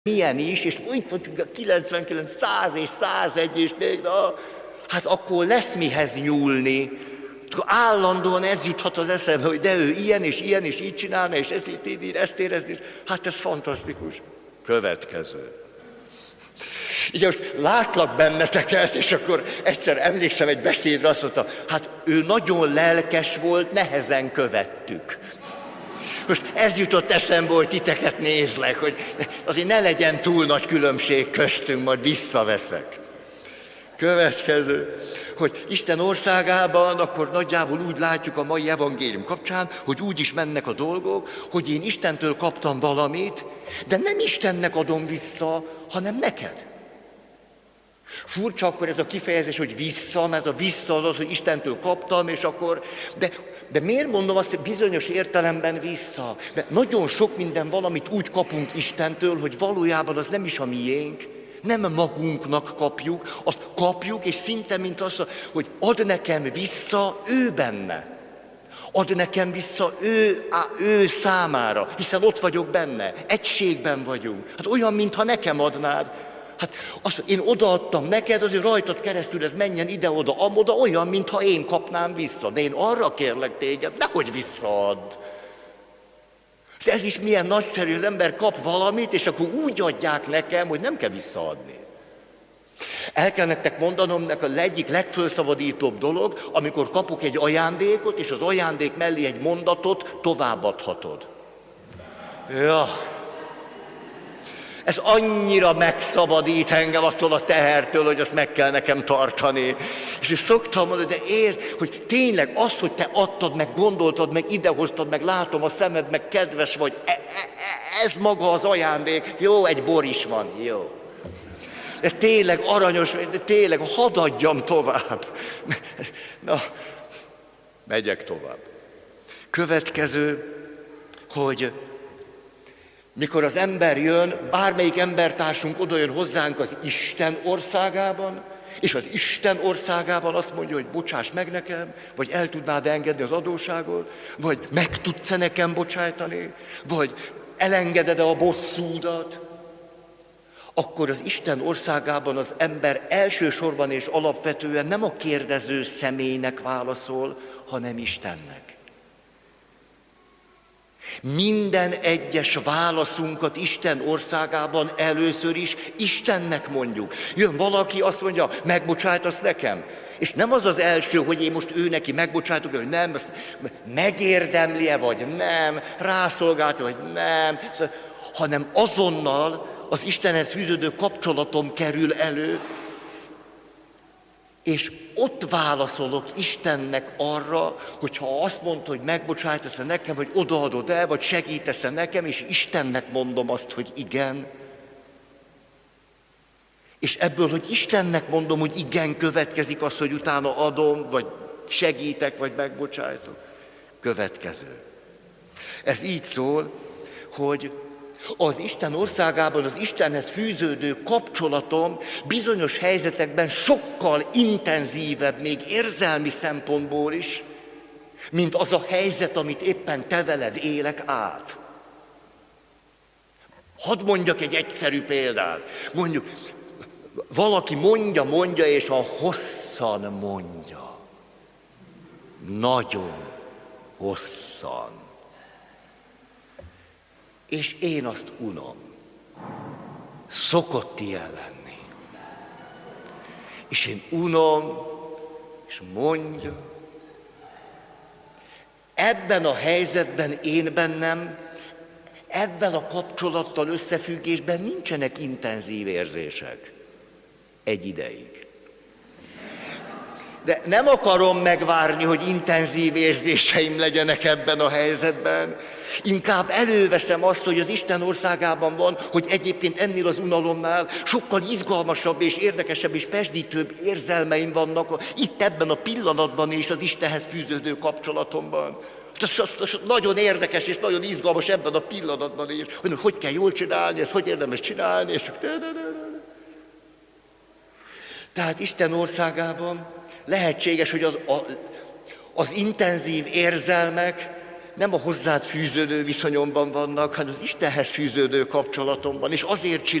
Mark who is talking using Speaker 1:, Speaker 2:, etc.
Speaker 1: milyen is, és itt van 99, 100 és 101, és még, na, hát akkor lesz mihez nyúlni. Állandóan ez juthat az eszembe, hogy de ő ilyen, és így csinálna, és ezt érezni, hát ez fantasztikus. Következő. Így most látlak benneteket, és akkor egyszer emlékszem egy beszédre, azt mondta, hát ő nagyon lelkes volt, nehezen követtük. Most ez jutott eszembe, hogy titeket nézlek, hogy azért ne legyen túl nagy különbség köztünk, majd visszaveszek. Következő, hogy Isten országában akkor nagyjából úgy látjuk a mai evangélium kapcsán, hogy úgy is mennek a dolgok, hogy én Istentől kaptam valamit, de nem Istennek adom vissza, hanem neked. Furcsa akkor ez a kifejezés, hogy vissza, mert a vissza az, hogy Istentől kaptam, és akkor... De miért mondom azt, hogy bizonyos értelemben vissza? Mert nagyon sok minden valamit úgy kapunk Istentől, hogy valójában az nem is a miénk, nem magunknak kapjuk, azt kapjuk, és szinte mint az, hogy ad nekem vissza ő benne. Ad nekem vissza ő számára, hiszen ott vagyok benne, egységben vagyunk. Hát olyan, mintha nekem adnád. Hát azt, én odaadtam neked, azért rajtad keresztül ez menjen ide-oda, amoda, olyan, mintha én kapnám vissza. De én arra kérlek téged, nehogy visszaadd. De ez is milyen nagyszerű, az ember kap valamit, és akkor úgy adják nekem, hogy nem kell visszaadni. El kell nektek mondanom, a egyik legfölszabadítóbb dolog, amikor kapok egy ajándékot, és az ajándék mellé egy mondatot továbbadhatod. Ja. Ez annyira megszabadít engem attól a tehertől, hogy azt meg kell nekem tartani. És szoktam mondani, de érd, hogy tényleg az, hogy te adtad, meg gondoltad, meg idehoztad, meg látom a szemed, meg kedves vagy, ez maga az ajándék. Jó, egy bor is van, jó. De tényleg aranyos, de tényleg hadd adjam tovább. Na, megyek tovább. Következő, hogy mikor az ember jön, bármelyik embertársunk odajön hozzánk az Isten országában, és az Isten országában azt mondja, hogy bocsáss meg nekem, vagy el tudnád engedni az adósságot, vagy meg tudsz-e nekem bocsájtani, vagy elengeded-e a bosszúdat, akkor az Isten országában az ember elsősorban és alapvetően nem a kérdező személynek válaszol, hanem Istennek. Minden egyes válaszunkat Isten országában először is Istennek mondjuk. Jön valaki, azt mondja, megbocsájtasz nekem? És nem az az első, hogy én most ő neki megbocsájtok, hogy nem, megérdemli-e, vagy nem, rászolgált, vagy nem, hanem azonnal az Istenhez fűződő kapcsolatom kerül elő, és ott válaszolok Istennek arra, hogyha azt mondta, hogy megbocsájtasz-e nekem, vagy odaadod el, vagy segítesz-e nekem, és Istennek mondom azt, hogy igen. És ebből, hogy Istennek mondom, hogy igen, következik az, hogy utána adom, vagy segítek, vagy megbocsájtok. Következő. Ez így szól, hogy az Isten országában az Istenhez fűződő kapcsolatom bizonyos helyzetekben sokkal intenzívebb, még érzelmi szempontból is, mint az a helyzet, amit éppen te veled élek át. Hadd mondjak egy egyszerű példát. Mondjuk, valaki mondja, és a hosszan mondja. Nagyon hosszan. És én azt unom. Szokott ilyen lenni. És én unom, és mondja. Ebben a helyzetben én bennem, ebben a kapcsolattal összefüggésben nincsenek intenzív érzések. Egy ideig. De nem akarom megvárni, hogy intenzív érzéseim legyenek ebben a helyzetben. Inkább előveszem azt, hogy az Isten országában van, hogy egyébként ennél az unalomnál sokkal izgalmasabb és érdekesebb és pesdítőbb érzelmeim vannak itt ebben a pillanatban és az Istenhez fűződő kapcsolatomban. Az nagyon érdekes és nagyon izgalmas ebben a pillanatban is, hogy kell jól csinálni, ezt hogy érdemes csinálni, és Tehát Isten országában lehetséges, hogy az intenzív érzelmek nem a hozzád fűződő viszonyomban vannak, hanem az Istenhez fűződő kapcsolatomban, és azért